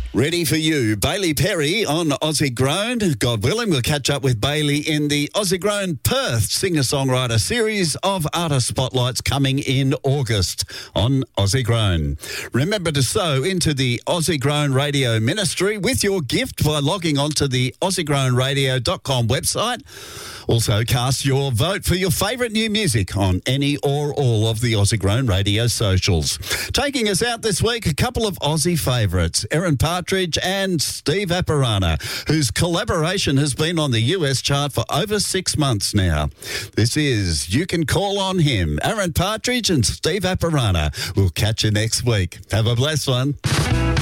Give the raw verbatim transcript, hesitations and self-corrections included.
Ready for you, Bailey Perry on Aussie Grown. God willing, we'll catch up with Bailey in the Aussie Grown Perth singer-songwriter series of artist spotlights coming in August on Aussie Grown. Remember to sow into the Aussie Grown Radio Ministry with your gift by logging on to the aussie grown radio dot com website. Also, cast your vote for your favourite new music on any or all of the Aussie Grown Radio socials. Taking us out this week, a couple of Aussie favourites, Erin Partridge and Steve Apparana, whose collaboration has been on the U S chart for over six months now. This is You Can Call on Him. Erin Partridge and Steve Apparana. We'll catch you next week. Have a blessed one.